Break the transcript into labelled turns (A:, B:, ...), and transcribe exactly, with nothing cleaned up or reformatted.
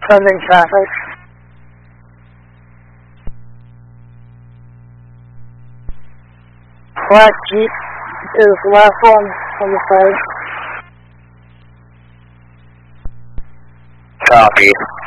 A: Sending traffic. Black Jeep is the last one on the side.
B: Copy.